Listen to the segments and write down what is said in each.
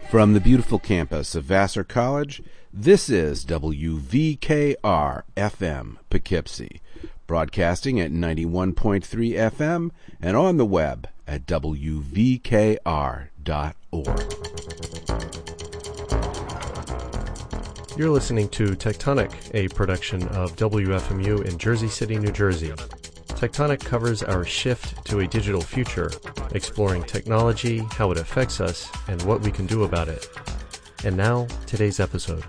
From the beautiful campus of Vassar College, this is WVKR-FM Poughkeepsie, broadcasting at 91.3 FM and on the web at wvkr.org. You're listening to Tectonic, a production of WFMU in Jersey City, New Jersey. Tectonic covers our shift to a digital future, exploring technology, how it affects us, and what we can do about it. And now, today's episode.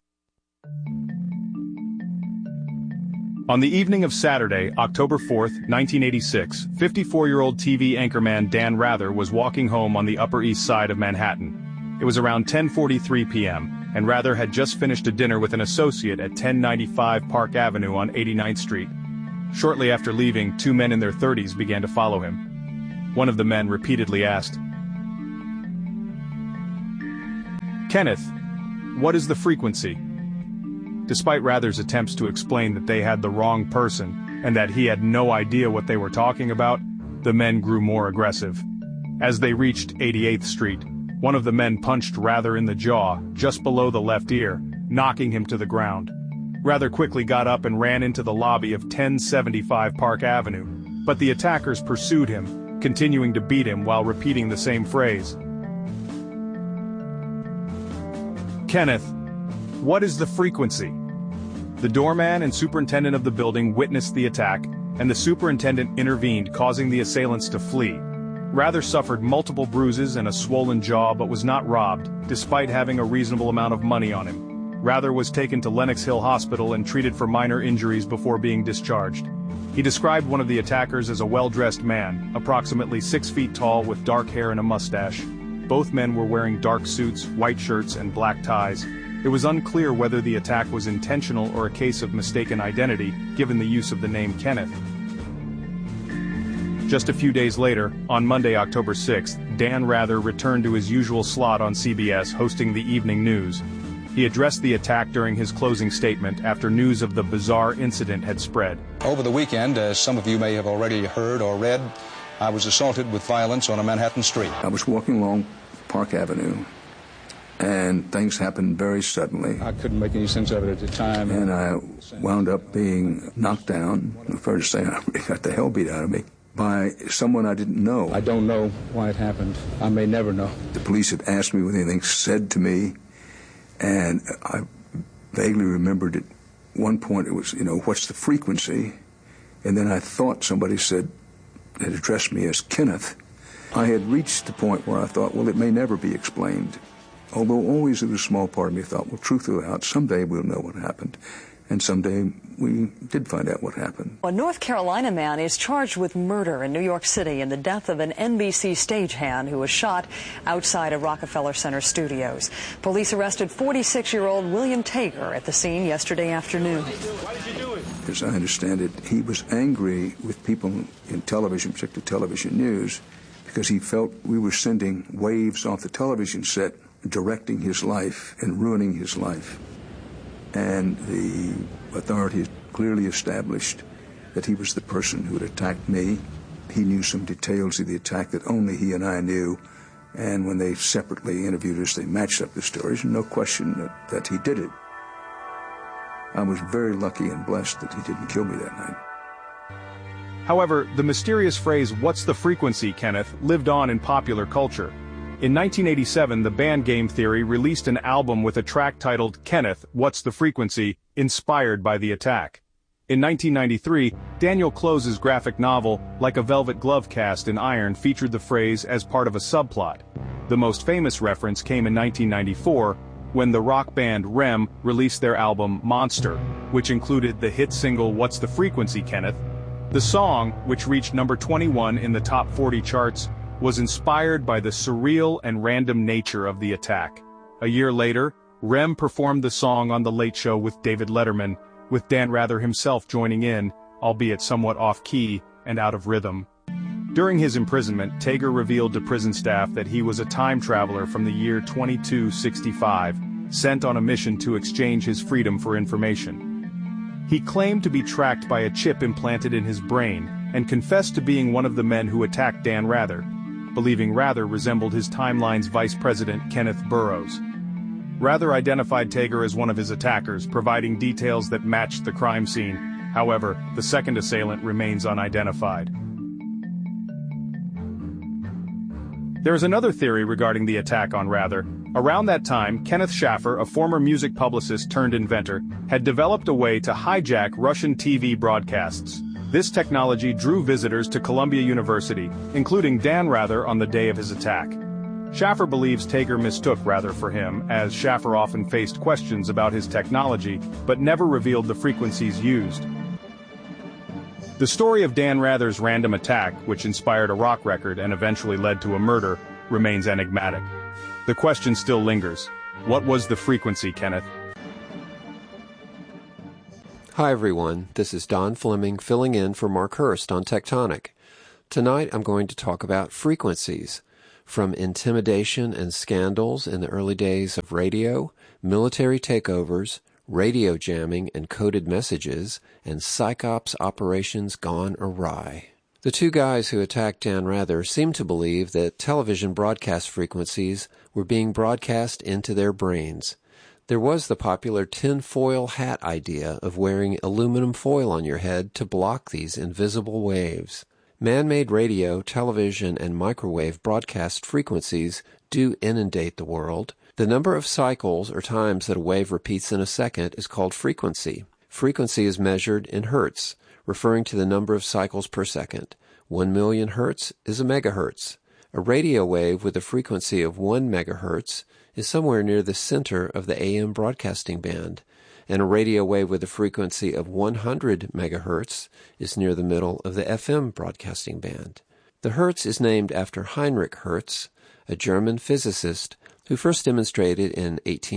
On the evening of Saturday, October 4th, 1986, 54-year-old TV anchorman Dan Rather was walking home on the Upper East Side of Manhattan. It was around 10:43 p.m., and Rather had just finished a dinner with an associate at 1095 Park Avenue on 89th Street. Shortly after leaving, two men in their 30s began to follow him. One of the men repeatedly asked, "Kenneth, what is the frequency?" Despite Rather's attempts to explain that they had the wrong person and that he had no idea what they were talking about, the men grew more aggressive. As they reached 88th Street, one of the men punched Rather in the jaw, just below the left ear, knocking him to the ground. Rather quickly got up and ran into the lobby of 1075 Park Avenue, but the attackers pursued him, continuing to beat him while repeating the same phrase. "Kenneth, what is the frequency?" The doorman and superintendent of the building witnessed the attack, and the superintendent intervened, causing the assailants to flee. Rather suffered multiple bruises and a swollen jaw but was not robbed, despite having a reasonable amount of money on him. Rather was taken to Lenox Hill Hospital and treated for minor injuries before being discharged. He described one of the attackers as a well-dressed man, approximately 6 feet tall with dark hair and a mustache. Both men were wearing dark suits, white shirts, and black ties. It was unclear whether the attack was intentional or a case of mistaken identity, given the use of the name Kenneth. Just a few days later, on Monday, October 6th, Dan Rather returned to his usual slot on CBS hosting the evening news. He addressed the attack during his closing statement after news of the bizarre incident had spread. Over the weekend, as some of you may have already heard or read, I was assaulted with violence on a Manhattan street. I was walking along Park Avenue, and things happened very suddenly. I couldn't make any sense of it at the time. And I wound up being knocked down. I'm afraid to say I really got the hell beat out of me by someone I didn't know. I don't know why it happened. I may never know. The police had asked me what anything said to me, and I vaguely remembered at one point it was, what's the frequency? And then I thought somebody had addressed me as Kenneth. I had reached the point where I thought, well, it may never be explained. Although always in a small part of me thought, well, truth will out, someday we'll know what happened. And someday we did find out what happened. A North Carolina man is charged with murder in New York City in the death of an NBC stagehand who was shot outside of Rockefeller Center studios. Police arrested 46-year-old William Tager at the scene yesterday afternoon. Why did you do it? As I understand it, he was angry with people in television, particularly television news, because he felt we were sending waves off the television set, directing his life and ruining his life. And the authorities clearly established that he was the person who had attacked me. He knew some details of the attack that only he and I knew. And when they separately interviewed us, they matched up the stories, and no question that he did it. I was very lucky and blessed that he didn't kill me that night. However, the mysterious phrase, "What's the frequency, Kenneth?" lived on in popular culture. In 1987, the band Game Theory released an album with a track titled Kenneth, What's the Frequency?, inspired by the attack. In 1993, Daniel Close's graphic novel, Like a Velvet Glove Cast in Iron, featured the phrase as part of a subplot. The most famous reference came in 1994, when the rock band REM released their album Monster, which included the hit single What's the Frequency, Kenneth? The song, which reached number 21 in the top 40 charts, was inspired by the surreal and random nature of the attack. A year later, REM performed the song on The Late Show with David Letterman, with Dan Rather himself joining in, albeit somewhat off-key and out of rhythm. During his imprisonment, Tager revealed to prison staff that he was a time traveler from the year 2265, sent on a mission to exchange his freedom for information. He claimed to be tracked by a chip implanted in his brain, and confessed to being one of the men who attacked Dan Rather. believing Rather resembled his timeline's vice president Kenneth Burroughs. Rather identified Tager as one of his attackers, providing details that matched the crime scene. However, the second assailant remains unidentified. There is another theory regarding the attack on Rather. Around that time, Kenneth Schaffer, a former music publicist turned inventor, had developed a way to hijack Russian TV broadcasts. This technology drew visitors to Columbia University, including Dan Rather on the day of his attack. Schaffer believes Tager mistook Rather for him, as Schaffer often faced questions about his technology, but never revealed the frequencies used. The story of Dan Rather's random attack, which inspired a rock record and eventually led to a murder, remains enigmatic. The question still lingers. What was the frequency, Kenneth? Hi everyone, this is Don Fleming filling in for Mark Hurst on Tectonic. Tonight I'm going to talk about frequencies. From intimidation and scandals in the early days of radio, military takeovers, radio jamming and coded messages, and psyops operations gone awry. The two guys who attacked Dan Rather seemed to believe that television broadcast frequencies were being broadcast into their brains. There was the popular tin-foil hat idea of wearing aluminum foil on your head to block these invisible waves. Man-made radio, television, and microwave broadcast frequencies do inundate the world. The number of cycles or times that a wave repeats in a second is called frequency. Frequency is measured in hertz, referring to the number of cycles per second. 1 million hertz is a megahertz. A radio wave with a frequency of 1 megahertz is somewhere near the center of the AM broadcasting band, and a radio wave with a frequency of 100 megahertz is near the middle of the FM broadcasting band. The hertz is named after Heinrich Hertz, a German physicist who first demonstrated in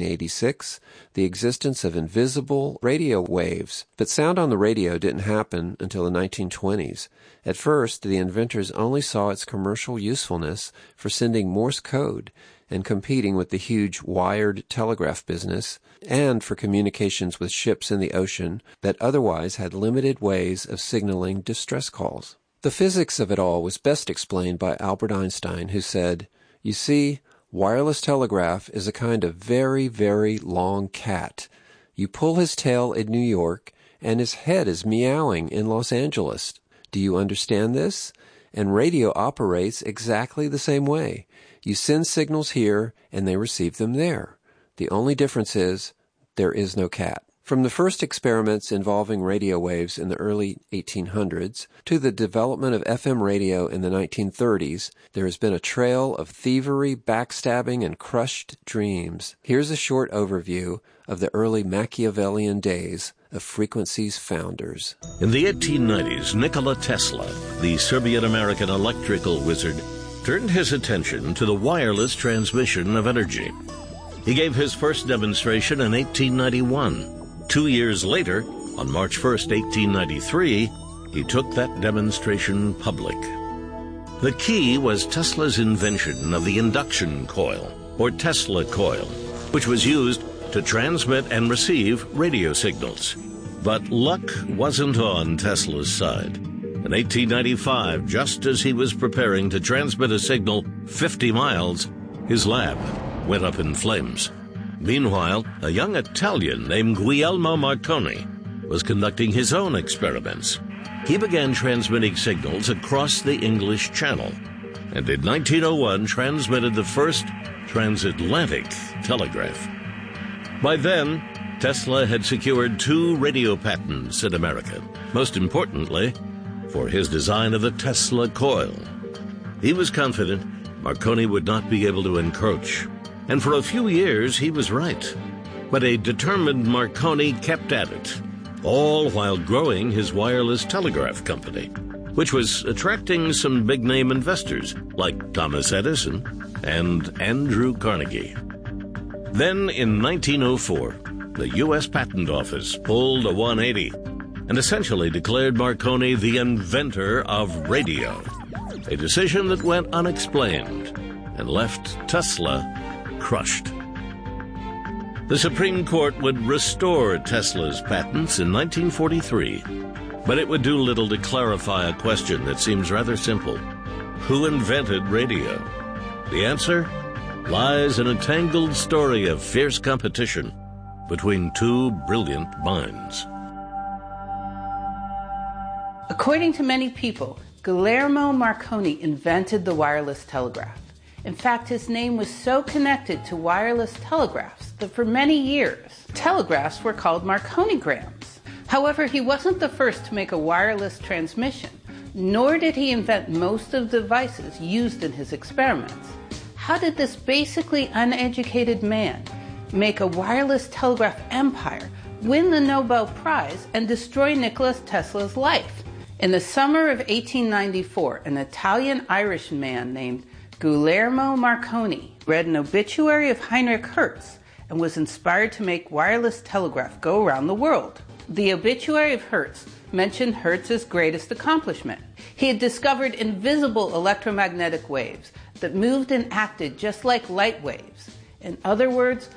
1886 the existence of invisible radio waves. But sound on the radio didn't happen until the 1920s. At first, the inventors only saw its commercial usefulness for sending Morse code and competing with the huge wired telegraph business, and for communications with ships in the ocean that otherwise had limited ways of signaling distress calls. The physics of it all was best explained by Albert Einstein, who said, "You see, wireless telegraph is a kind of very, very long cat. You pull his tail in New York, and his head is meowing in Los Angeles. Do you understand this? And radio operates exactly the same way. You send signals here, and they receive them there. The only difference is there is no cat." From the first experiments involving radio waves in the early 1800s to the development of FM radio in the 1930s, there has been a trail of thievery, backstabbing, and crushed dreams. Here's a short overview of the early Machiavellian days of Frequency's founders. In the 1890s, Nikola Tesla, the Serbian-American electrical wizard, turned his attention to the wireless transmission of energy. He gave his first demonstration in 1891. 2 years later, on March 1st, 1893, he took that demonstration public. The key was Tesla's invention of the induction coil, or Tesla coil, which was used to transmit and receive radio signals. But luck wasn't on Tesla's side. In 1895, just as he was preparing to transmit a signal 50 miles, his lab went up in flames. Meanwhile, a young Italian named Guglielmo Marconi was conducting his own experiments. He began transmitting signals across the English Channel, and in 1901 transmitted the first transatlantic telegraph. By then, Tesla had secured 2 radio patents in America, most importantly, for his design of the Tesla coil. He was confident Marconi would not be able to encroach. And for a few years, he was right. But a determined Marconi kept at it, all while growing his wireless telegraph company, which was attracting some big-name investors like Thomas Edison and Andrew Carnegie. Then, in 1904, the U.S. Patent Office pulled a 180 and essentially declared Marconi the inventor of radio, a decision that went unexplained and left Tesla crushed. The Supreme Court would restore Tesla's patents in 1943, but it would do little to clarify a question that seems rather simple. who invented radio? The answer lies in a tangled story of fierce competition between two brilliant minds. According to many people, Guglielmo Marconi invented the wireless telegraph. In fact, his name was so connected to wireless telegraphs that for many years, telegraphs were called Marconigrams. However, he wasn't the first to make a wireless transmission, nor did he invent most of the devices used in his experiments. How did this basically uneducated man make a wireless telegraph empire, win the Nobel Prize, and destroy Nikola Tesla's life? In the summer of 1894, an Italian-Irish man named Guglielmo Marconi read an obituary of Heinrich Hertz and was inspired to make wireless telegraph go around the world. The obituary of Hertz mentioned Hertz's greatest accomplishment. He had discovered invisible electromagnetic waves that moved and acted just like light waves. In other words,